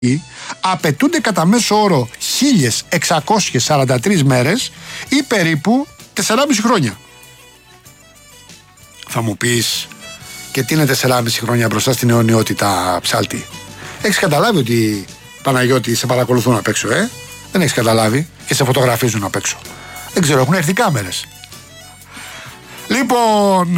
απαιτούνται κατά μέσο όρο 1.643 μέρες ή περίπου 4,5 χρόνια. Θα μου πεις, και τι είναι 4,5 χρόνια μπροστά στην αιωνιότητα, ψάλτη? Έχεις καταλάβει ότι, Παναγιώτη, σε παρακολουθούν απ' έξω, Δεν έχεις καταλάβει και σε φωτογραφίζουν απ' έξω? Δεν ξέρω, έχουν έρθει κάμερες. Λοιπόν,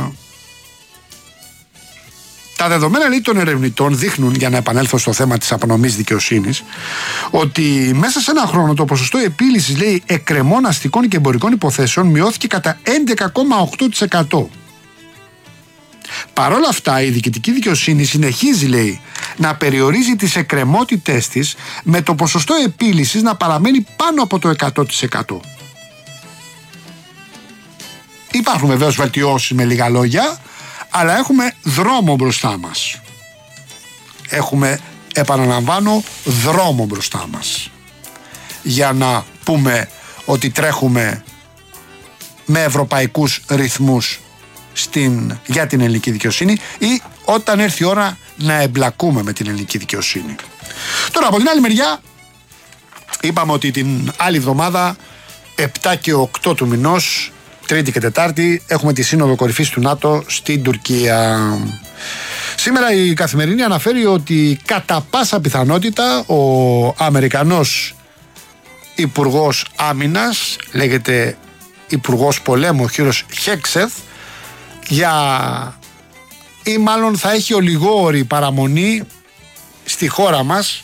τα δεδομένα, λέει, των ερευνητών δείχνουν, για να επανέλθω στο θέμα της απονομής δικαιοσύνης, ότι μέσα σε ένα χρόνο το ποσοστό επίλυσης, λέει, εκκρεμών αστικών και εμπορικών υποθέσεων μειώθηκε κατά 11,8%. Παρ' όλα αυτά, η διοικητική δικαιοσύνη συνεχίζει, λέει, να περιορίζει τις εκκρεμότητές της, με το ποσοστό επίλυσης να παραμένει πάνω από το 100%. Υπάρχουν βεβαίως βελτιώσεις, με λίγα λόγια, αλλά έχουμε δρόμο μπροστά μας. Έχουμε, επαναλαμβάνω, δρόμο μπροστά μας για να πούμε ότι τρέχουμε με ευρωπαϊκούς ρυθμούς για την ελληνική δικαιοσύνη, ή όταν έρθει η ώρα να εμπλακούμε με την ελληνική δικαιοσύνη. Τώρα, από την άλλη μεριά, είπαμε ότι την άλλη εβδομάδα, 7 και 8 του μηνός, Τρίτη και Τετάρτη, έχουμε τη Σύνοδο Κορυφής του ΝΑΤΟ στην Τουρκία. Σήμερα η Καθημερινή αναφέρει ότι κατά πάσα πιθανότητα ο Αμερικανός Υπουργός Άμυνας, λέγεται Υπουργός Πολέμου, ο κύριος Χέξεθ, ή μάλλον θα έχει ολιγόωρη παραμονή στη χώρα μας.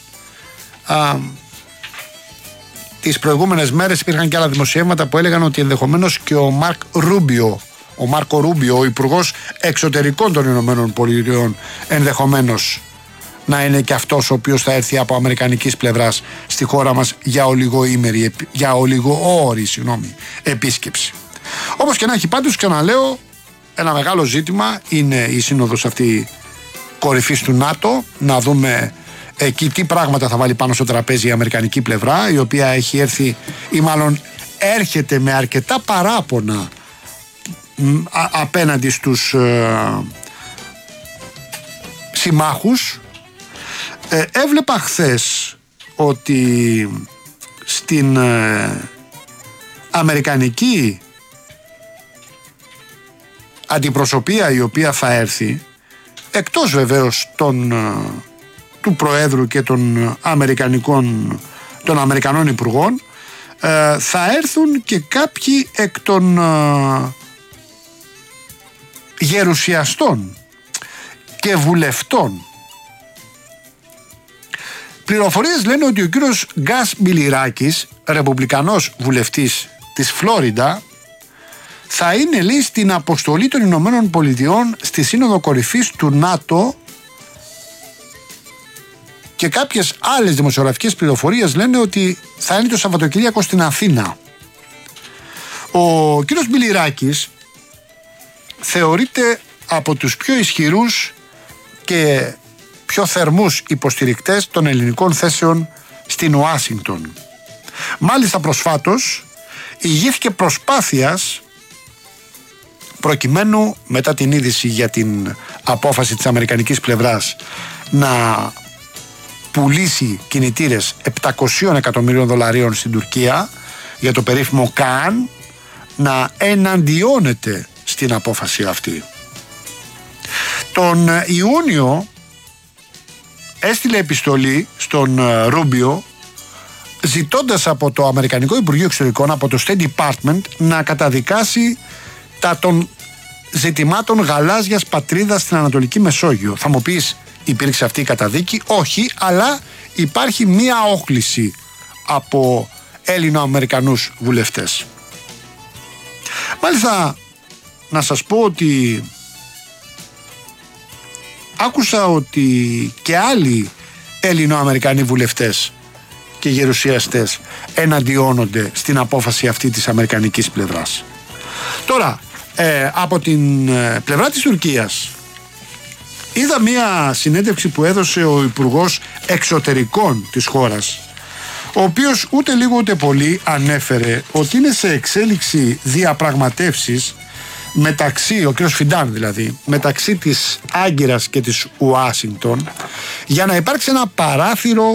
Τις προηγούμενες μέρες υπήρχαν και άλλα δημοσιεύματα που έλεγαν ότι ενδεχομένως και ο Μάρκο Ρούμπιο, ο Υπουργός Εξωτερικών των Ηνωμένων Πολιτειών, ενδεχομένως να είναι και αυτός ο οποίος θα έρθει από αμερικανικής πλευράς στη χώρα μας για ολιγοώρη επίσκεψη. Όπως και να έχει, πάντως, ξαναλέω, ένα μεγάλο ζήτημα είναι η σύνοδος αυτή κορυφής του ΝΑΤΟ, να δούμε εκεί τι πράγματα θα βάλει πάνω στο τραπέζι η αμερικανική πλευρά, η οποία έχει έρθει, ή μάλλον έρχεται με αρκετά παράπονα απέναντι στους συμμάχους. Έβλεπα χθες ότι στην αμερικανική αντιπροσωπεία η οποία θα έρθει, εκτός βεβαίως του Προέδρου και των Αμερικανών Υπουργών, θα έρθουν και κάποιοι εκ των γερουσιαστών και βουλευτών. Πληροφορίες λένε ότι ο κύριος Γκάς Μπιλιράκης, ρεπουμπλικανός βουλευτής της Φλόριντα, θα είναι, λέει, στην αποστολή των Ηνωμένων Πολιτειών στη Σύνοδο Κορυφής του ΝΑΤΟ, και κάποιες άλλες δημοσιογραφικές πληροφορίες λένε ότι θα είναι το Σαββατοκύριακο στην Αθήνα. Ο κύριος Μπιλιράκης θεωρείται από τους πιο ισχυρούς και πιο θερμούς υποστηρικτές των ελληνικών θέσεων στην Ουάσιγκτον. Μάλιστα προσφάτως ηγήθηκε προσπάθειας προκειμένου, μετά την είδηση για την απόφαση της αμερικανικής πλευράς να πουλήσει κινητήρες 700 εκατομμυρίων δολαρίων στην Τουρκία για το περίφημο ΚΑΝ, να εναντιώνεται στην απόφαση αυτή. Τον Ιούνιο έστειλε επιστολή στον Ρούμπιο ζητώντας από το Αμερικανικό Υπουργείο Εξωτερικών, από το State Department, να καταδικάσει τα των ζητημάτων γαλάζιας πατρίδας στην Ανατολική Μεσόγειο. Θα μου πεις, υπήρξε αυτή η καταδίκη? Όχι, αλλά υπάρχει μία όχληση από Έλληνο-Αμερικανούς βουλευτές. Μάλιστα, να σας πω ότι άκουσα ότι και άλλοι Έλληνο-Αμερικανοί βουλευτές και γερουσιαστές εναντιώνονται στην απόφαση αυτή της αμερικανικής πλευράς. Τώρα, από την πλευρά της Τουρκίας είδα μία συνέντευξη που έδωσε ο Υπουργός Εξωτερικών της χώρας, ο οποίος ούτε λίγο ούτε πολύ ανέφερε ότι είναι σε εξέλιξη διαπραγματεύσεις μεταξύ, ο κ. Φιντάν δηλαδή, μεταξύ της Άγκυρας και της Ουάσιγκτον, για να υπάρξει ένα παράθυρο